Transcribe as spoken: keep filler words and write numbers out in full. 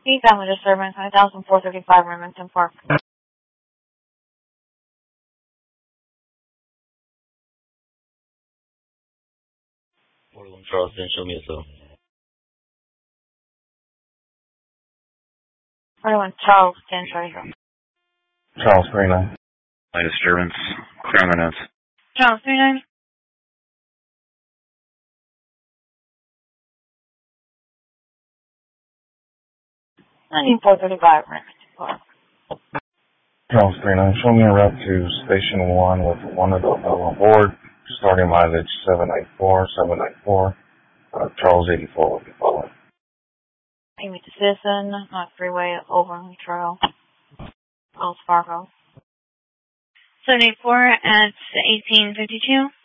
P, family disturbance, nine thousand four thirty-five Remington Park. forty-one Charles, then show me a cell. forty-one Charles, ten Charlie. Charles three nine. My disturbance. Clear on the notes. Charles three nine. nineteen four thirty-five Remington Park. Charles three nine. Show me a route to Station one with one adult on board. Starting mileage seven eight four, seven eight four. Uh, Charles eighty-four will be following. You meet the citizen, not freeway, Overland Trail, Wells Fargo. seven eight four at eighteen fifty-two.